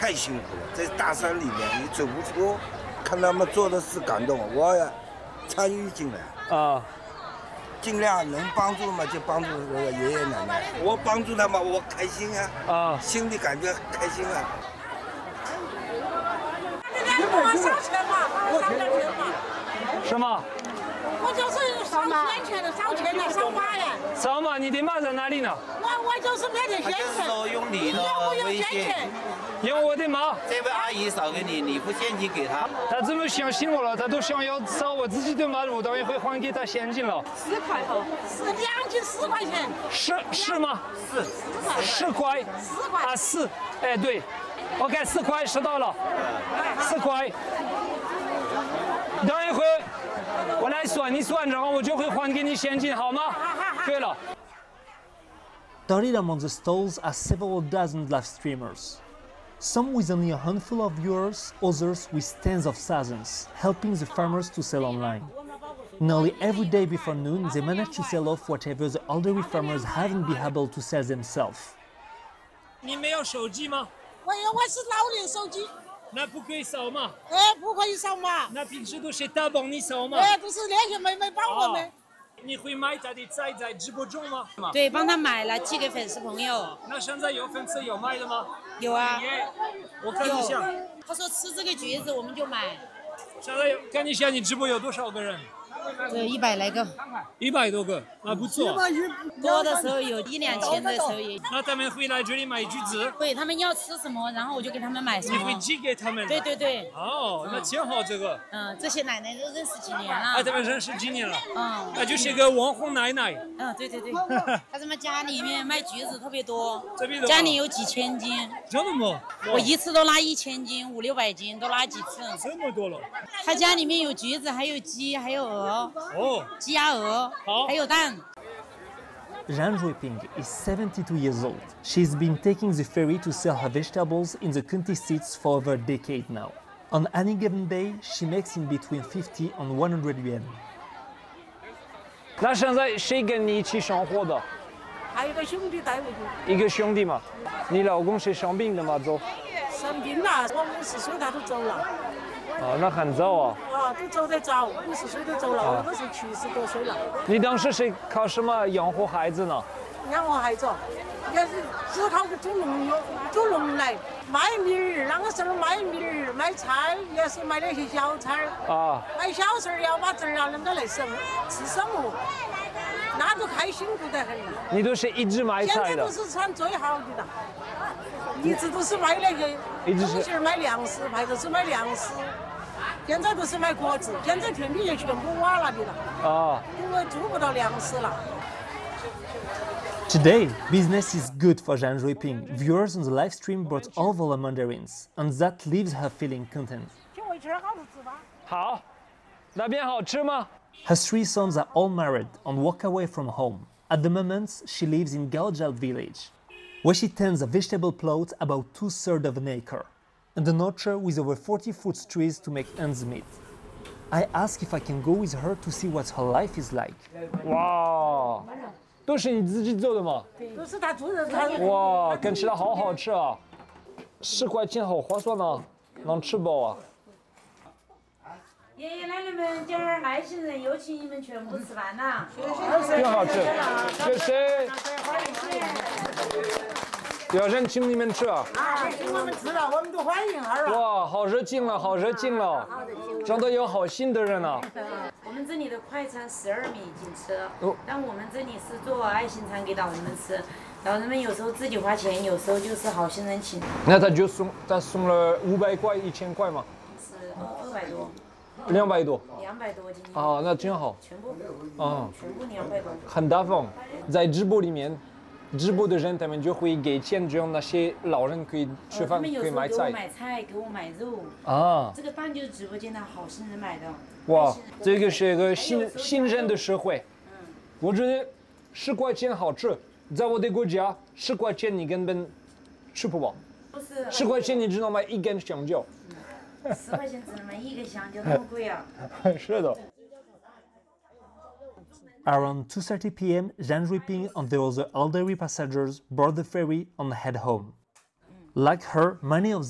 太辛苦了，在大山里面你走不出，看他们做的事感动，我也参与进来啊，尽量能帮助嘛就帮助这个爷爷奶奶，我帮助他们我开心啊，心里感觉开心啊。 我烧钱嘛，我烧点钱嘛。 什么？ 我就是烧钱钱的，烧钱的，烧马呀。 烧马，你的马在哪里呢？ 我就是每天先钱。 说用你的微信， 用我的马。 这位阿姨扫给你，你付现金给她。 他这么相信我了，他都想要扫我自己的马，我当然会还给他现金了。 4块哈，是2斤4块钱。 是吗？4块。 4块。 啊4，哎对。OK， 4块收到了，4块。等一会我来算，你算，然后我就会还给你现金，好吗？可以了。 Dotted among the stalls are several dozen live streamers. Some with only a handful of viewers, others with tens of thousands, helping the farmers to sell online. Nearly every day before noon, they manage to sell off whatever the elderly farmers haven't been able to sell themselves. 你没有手机吗？ 我是老年手机。 那不可以扫码。 不可以扫码。 那平时都是他帮你扫码。 都是那些妹妹帮我们。 你会买他的菜在直播中吗？ 对，帮他买了，寄给粉丝朋友。 那现在有粉丝有买的吗？ 有啊。 我看一下。 他说吃这个橘子，我们就买。 现在看一下你直播有多少个人 ？100来个。 100多个，那不错。 多的时候有1、2千的时候也。 那他们会来这里买橘子？ 会，他们要吃什么，然后我就给他们买什么。 你会寄给他们？ 对。 哦，那挺好这个。 这些奶奶都认识几年了。 啊，他们认识几年了？那就是个网红奶奶。 对。他们家里面卖橘子特别多， 特别多。 家里有几千斤。 真的吗？ 我一次都拉1000斤，500、600斤，都拉几次。 这么多了。 他家里面有橘子，还有鸡，还有鹅。鸡鸭鹅，还有蛋。 Zhang Ruiping is 72 years old. She's been taking the ferry to sell her vegetables in the county seats for over a decade now. On any given day, she makes in between 50 and 100 yuan. 那现在谁跟你一起生活的？ 还有一个兄弟带回去。 一个兄弟嘛？你老公是生病的吗？走。 生病了，我50岁他都走了。 那很早啊。 都走得早，50岁都走了，我都是70多岁了。 你当时是靠什么养活孩子呢？ 养活孩子，也是只靠煮农来卖米儿，那个时候卖米儿卖菜也是卖那些小菜卖小菜要把儿能够来吃生活，那都开心不得很。 你都是一直卖菜的？ 现在都是穿最好的了，一直都是卖那个，东西卖粮食，牌子是卖粮食。现在都是卖果子，现在天地也全部瓦了的了，因为租不到粮食了。 Today, business is good for Zhang Ruiping. Viewers on the live stream bought all the mandarins, and that leaves her feeling content. 好，那边好吃吗？ Her 3 sons are all married and walk away from home. At the moment, she lives in Gaojal village, where she tends a vegetable plot about 2/3 of an acre, and an orchard with over 40 fruit trees to make ends meet. I ask if I can go with her to see what her life is like. 哇，都是你自己做的吗？ 都是他做的。 哇，看起来好好吃啊！10块钱好划算啊，能吃饱啊。 爷爷奶奶们，今儿爱心人又请你们全部吃饭了， 挺好吃，谢谢。有人请你们吃啊？ 请我们吃了，我们都欢迎儿了。 哇，好热情了，好热情了，真的有好心的人啊。 我们这里的快餐12米一斤吃，但我们这里是做爱心餐给老人们吃，老人们有时候自己花钱，有时候就是好心人请。 那他送了500块、1000块吗？ 是200多。 200多。 200多斤。 那挺好。 全部。全部200多。 很大方，在直播里面。直播的人他们就会给钱，这样那些老人可以吃饭，可以买菜。 给我买菜，给我买肉。这个蛋就是直播间的好心人买的。 哇，这个是一个信任的社会。我觉得10块钱好吃，在我的国家10块钱你根本吃不饱。 不是。 10块钱你只能买1根香蕉。 10块钱只能买1个香蕉，那么贵啊？ 是的。 Around 2:30 p.m., Zhang Ruiping and the other elderly passengers board the ferry and head home. Like her, many of